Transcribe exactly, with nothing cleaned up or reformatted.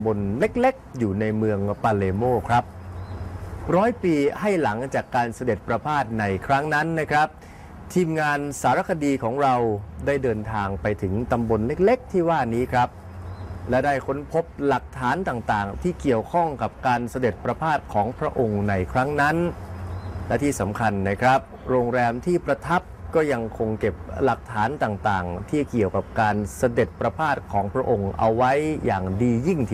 บนเล็กๆอยู่ในเมืองปาเลโมครับร้อยปีให้หลังจากการเสด็จประพาสในครั้งนั้นนะครับทีมงานสารคดีของเราได้เดินทางไปถึงตำบลเล็กๆที่ว่านี้ครับและได้ค้นพบหลักฐานต่างๆที่เกี่ยวข้องกับการเสด็จประพาสของพระองค์ในครั้งนั้นและที่สำคัญนะครับโรงแรมที่ประทับก็ยังคงเก็บหลักฐานต่างๆที่เกี่ยวกับการเสด็จประพาสของพระองค์เอาไว้อย่างดียิ่ง